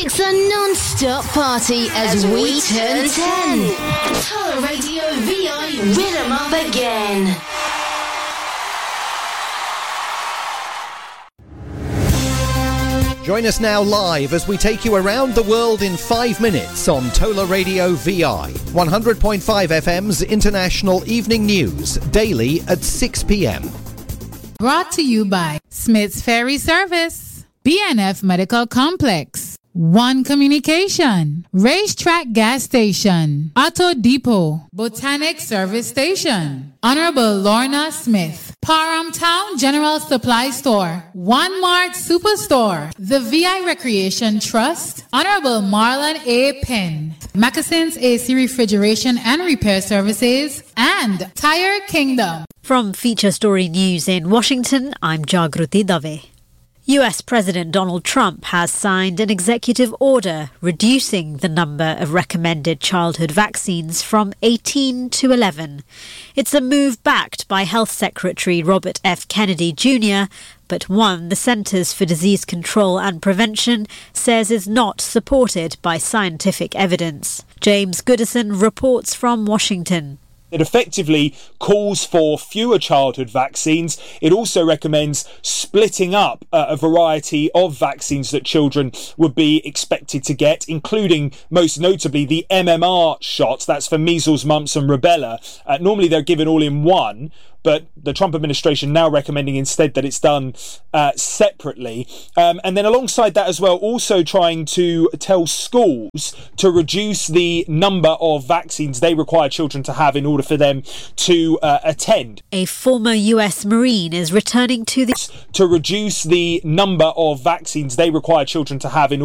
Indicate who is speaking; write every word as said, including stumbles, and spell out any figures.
Speaker 1: It's a non-stop party as we turn ten. Tola Radio V I Rhythm Up Again.
Speaker 2: Join us now live as we take you around the world in five minutes on Tola Radio V I. one hundred point five F M's International Evening News, daily at six p.m.
Speaker 3: Brought to you by Smith's Ferry Service, B N F Medical Complex, One Communication, Racetrack Gas Station, Auto Depot, Botanic Service Station, Honorable Lorna Smith, Parham Town General Supply Store, One Mart Superstore, the V I Recreation Trust, Honorable Marlon A. Penn, Moccasins A C Refrigeration and Repair Services, and Tire Kingdom.
Speaker 4: From Feature Story News in Washington, I'm Jagruti Dave. U S President Donald Trump has signed an executive order reducing the number of recommended childhood vaccines from eighteen to eleven. It's a move backed by Health Secretary Robert F. Kennedy Junior, but one the Centers for Disease Control and Prevention says is not supported by scientific evidence. James Goodison reports from Washington.
Speaker 5: It effectively calls for fewer childhood vaccines. It also recommends splitting up uh, a variety of vaccines that children would be expected to get, including most notably the M M R shots. That's for measles, mumps and rubella. Uh, normally they're given all in one, but the Trump administration now recommending instead that it's done uh, separately. Um, and then alongside that as well, also trying to tell schools to reduce the number of vaccines they require children to have in order for them to uh, attend.
Speaker 4: A former U S Marine is returning to the...
Speaker 5: To reduce the number of vaccines they require children to have in